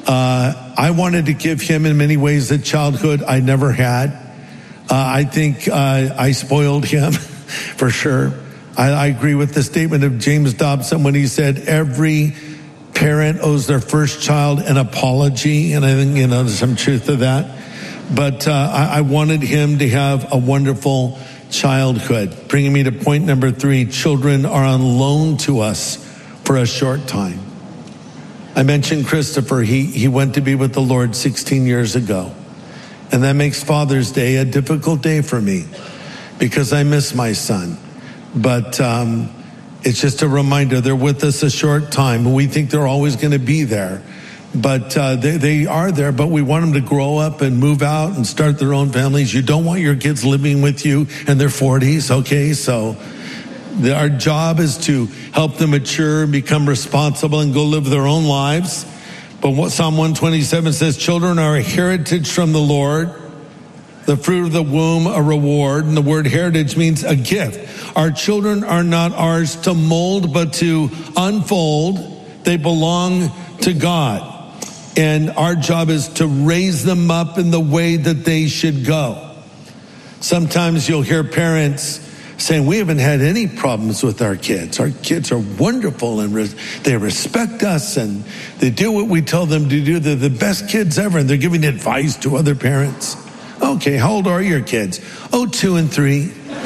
I wanted to give him in many ways a childhood I never had. I think I spoiled him for sure. I agree with the statement of James Dobson when he said every parent owes their first child an apology. And I think, there's some truth to that. But I wanted him to have a wonderful childhood. Bringing me to point number 3, children are on loan to us for a short time. I mentioned Christopher. He went to be with the Lord 16 years ago. And that makes Father's Day a difficult day for me because I miss my son. But it's just a reminder, they're with us a short time. We think they're always going to be there. But they are there, but we want them to grow up and move out and start their own families. You don't want your kids living with you in their 40s, okay? So our job is to help them mature, become responsible, and go live their own lives. But what Psalm 127 says, children are a heritage from the Lord, the fruit of the womb a reward. And the word heritage means a gift. Our children are not ours to mold, but to unfold. They belong to God. And our job is to raise them up in the way that they should go. Sometimes you'll hear parents saying, we haven't had any problems with our kids. Our kids are wonderful and they respect us and they do what we tell them to do. They're the best kids ever and they're giving advice to other parents. Okay, how old are your kids? 2 and 3.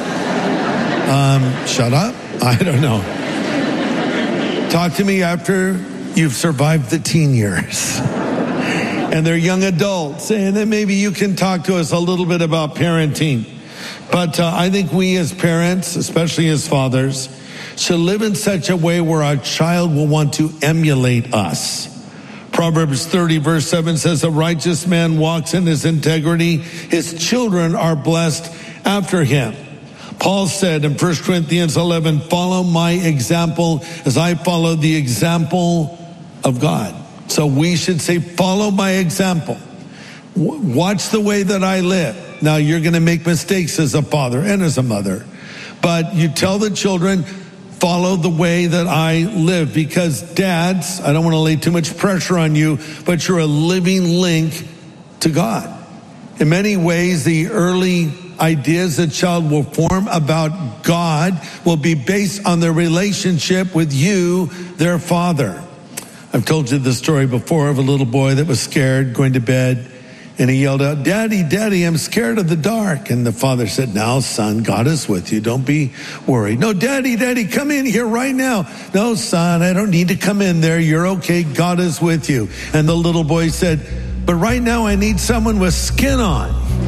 Shut up. I don't know. Talk to me after you've survived the teen years. And they're young adults. And then maybe you can talk to us a little bit about parenting. But I think we as parents, especially as fathers, should live in such a way where our child will want to emulate us. Proverbs 30 verse 7 says, a righteous man walks in his integrity. His children are blessed after him. Paul said in 1 Corinthians 11, follow my example as I follow the example of God. So we should say, follow my example. Watch the way that I live. Now, you're going to make mistakes as a father and as a mother. But you tell the children, follow the way that I live. Because dads, I don't want to lay too much pressure on you, but you're a living link to God. In many ways, the early ideas a child will form about God will be based on their relationship with you, their father. I've told you the story before of a little boy that was scared going to bed, and he yelled out, Daddy, Daddy, I'm scared of the dark. And the father said, now, son, God is with you. Don't be worried. No, Daddy, Daddy, come in here right now. No, son, I don't need to come in there. You're okay. God is with you. And the little boy said, but right now I need someone with skin on.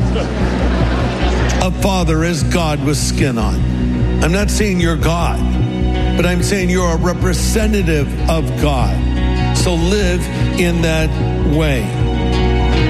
A father is God with skin on. I'm not saying you're God, but I'm saying you're a representative of God. So live in that way.